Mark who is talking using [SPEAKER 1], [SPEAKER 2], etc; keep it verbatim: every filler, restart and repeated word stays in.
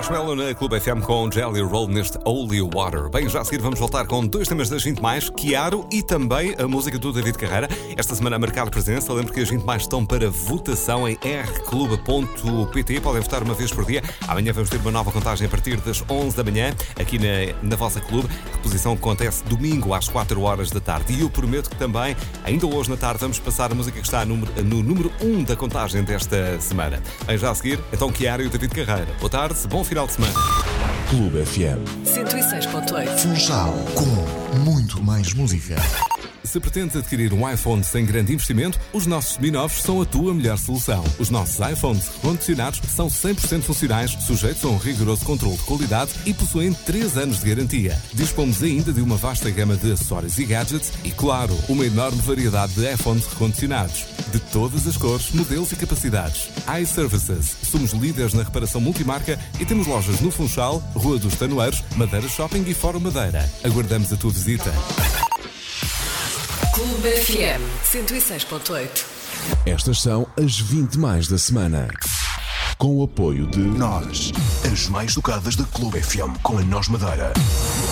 [SPEAKER 1] Marshmallow na Clube F M com Jelly Roll neste Holy Water. Bem, já a seguir vamos voltar com dois temas das vinte mais, Chiaro e também a música do David Carreira. Esta semana a marcar presença. Lembro que as vinte mais estão para votação em r clube ponto p t. Podem votar uma vez por dia. Amanhã vamos ter uma nova contagem a partir das onze da manhã, aqui na, na vossa clube. A reposição acontece domingo às quatro horas da tarde. E eu prometo que também, ainda hoje na tarde, vamos passar a música que está no, no número um da contagem desta semana. Bem, já a seguir, então Chiaro e o David Carreira. Boa tarde, bom final de semana.
[SPEAKER 2] Clube F M
[SPEAKER 3] cento e seis ponto oito.
[SPEAKER 2] Funchal, com muito mais música.
[SPEAKER 1] Se pretendes adquirir um iPhone sem grande investimento, os nossos seminovos são a tua melhor solução. Os nossos iPhones recondicionados são cem por cento funcionais, sujeitos a um rigoroso controle de qualidade e possuem três anos de garantia. Dispomos ainda de uma vasta gama de acessórios e gadgets e, claro, uma enorme variedade de iPhones recondicionados. De todas as cores, modelos e capacidades. iServices. Somos líderes na reparação multimarca e temos lojas no Funchal, Rua dos Tanoeiros, Madeira Shopping e Fórum Madeira. Aguardamos a tua visita.
[SPEAKER 3] Clube F M cento e seis ponto oito.
[SPEAKER 2] Estas são as vinte mais da semana. Com o apoio de
[SPEAKER 4] Nós, as mais tocadas da Clube F M com a Nós Madeira.